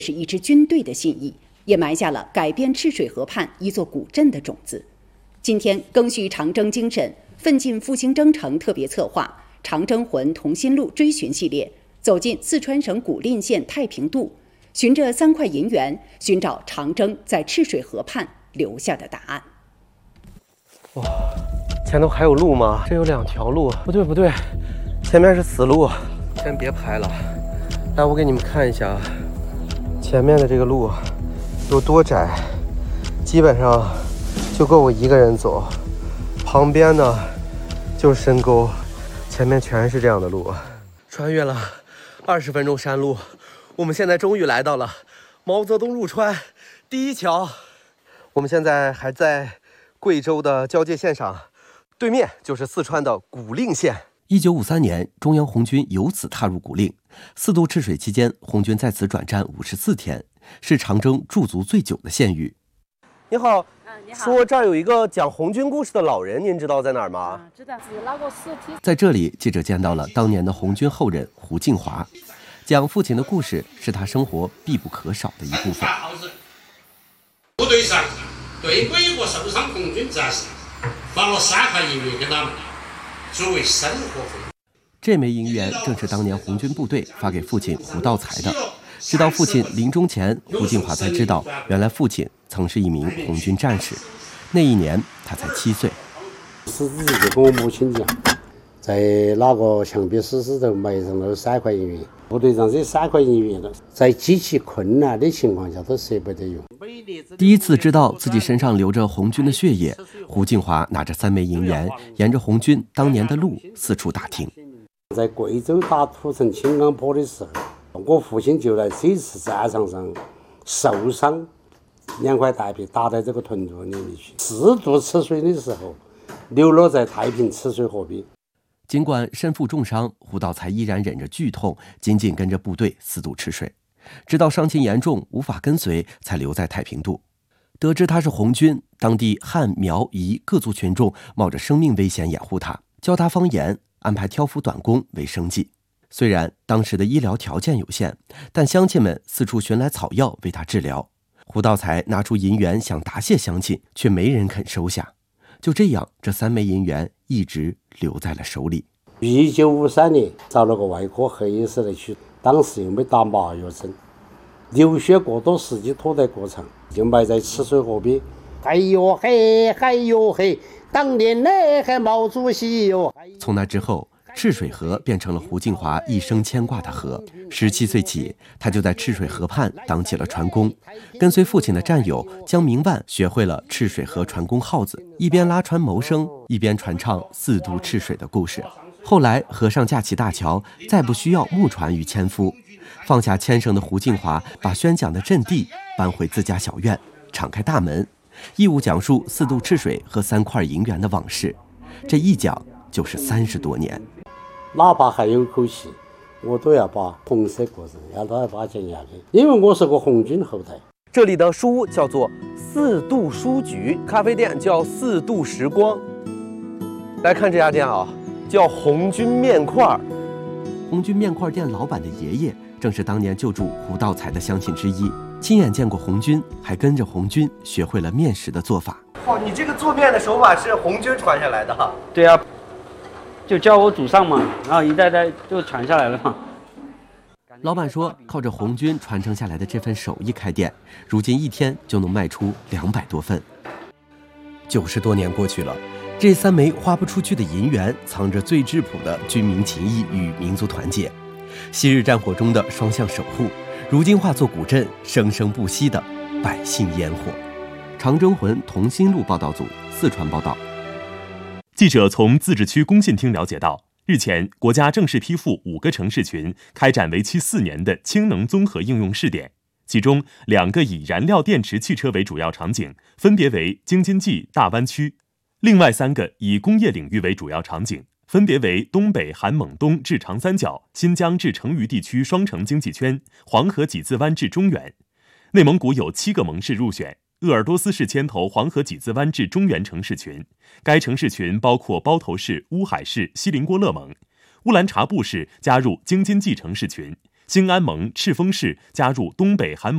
是一支军队的信义，也埋下了改变赤水河畔一座古镇的种子。今天赓续长征精神，奋进复兴征程特别策划长征魂同心路追寻系列，走进四川省古蔺县太平渡，循着3块银元，寻找长征在赤水河畔留下的答案。 哇，前头还有路吗？这有2条路，不对，前面是死路。先别拍了，来，我给你们看一下，前面的这个路有多窄，基本上就够我一个人走。旁边呢就是深沟，前面全是这样的路。穿越了20分钟山路，我们现在终于来到了毛泽东入川第一桥。我们现在还在贵州的交界线上，对面就是四川的古蔺县。1953年，中央红军由此踏入古蔺。4渡赤水期间，红军在此转战54天，是长征驻足最久的县域。你好， 你好。 说这儿有一个讲红军故事的老人，您知道在哪儿吗？ 知道，是那个尸体。 在这里，记者见到了当年的红军后人胡敬华，讲父亲的故事是他生活必不可少的一部分。 部队上对美国受伤红军战士发了3块银元给他们，作为生活费。 这枚银元正是当年红军部队发给父亲胡道才的。直到父亲临终前，胡敬华才知道，原来父亲曾是一名红军战士。那一年他才7岁。 死之前就跟我母亲讲，在那个墙壁死头埋上了3块银元。部队上这3块银元在极其困难的情况下都舍不得用。 第一次知道自己身上流着红军的血液，胡敬华拿着3枚银元，沿着红军当年的路四处打听。 在贵州打土城青冈坡的时候，我父亲就在这次战场上受伤，2块大皮打在这个臀部里面去。4渡赤水的时候，流落在太平赤水河边。 尽管身负重伤，胡道才依然忍着剧痛，紧紧跟着部队4渡赤水，直到伤情严重无法跟随，才留在太平渡。得知他是红军，当地汉、苗、彝各族群众冒着生命危险掩护他，教他方言，安排挑夫短工为生计。虽然当时的医疗条件有限，但乡亲们四处寻来草药为他治疗。胡道才拿出银元想答谢乡亲，却没人肯收下。就这样，这3枚银元一直留在了手里。 1953年找了个外科黑市来取，当时又没打麻药针，流血过多，司机拖得过长，就埋在赤水河边。哎呦嘿，哎呦嘿，当年嘞还毛主席哟。 从那之后，赤水河变成了胡敬华一生牵挂的河。17岁起，他就在赤水河畔当起了船工，跟随父亲的战友江明万学会了赤水河船工号子，一边拉船谋生，一边传唱4渡赤水的故事。后来河上架起大桥，再不需要木船与纤夫，放下牵绳的胡敬华把宣讲的阵地搬回自家小院，敞开大门，义务讲述4渡赤水和3块银元的往事。这一讲就是30多年。 哪怕还有口气，我都要把红色过程要把它讲下去，因为我是个红军后代。 这里的书屋叫做4渡书局，咖啡店叫4渡时光。来看这家店啊，叫红军面块。红军面块店老板的爷爷正是当年救助胡道才的乡亲之一，亲眼见过红军，还跟着红军学会了面食的做法。哦，你这个做面的手法是红军传下来的？ 对啊，就教我祖上嘛，然后一代代就传下来了嘛。 老板说，靠着红军传承下来的这份手艺开店，如今1天就能卖出200多份。90多年过去了，这3枚花不出去的银元，藏着最质朴的军民情谊与民族团结。昔日战火中的双向守护，如今化作古镇生生不息的百姓烟火。长征魂同心路报道组四川报道。 记者从自治区工信厅了解到，日前国家正式批复5个城市群开展为期4年的氢能综合应用试点，其中2个以燃料电池汽车为主要场景，分别为京津冀大湾区；另外3个以工业领域为主要场景，分别为东北含蒙东至长三角、新疆至成渝地区双城经济圈、黄河几字湾至中原。内蒙古有7个盟市入选，鄂尔多斯市牵头黄河几字湾至中原城市群，该城市群包括包头市、乌海市、锡林郭勒盟；乌兰察布市加入京津冀城市群，兴安盟赤峰市加入东北含蒙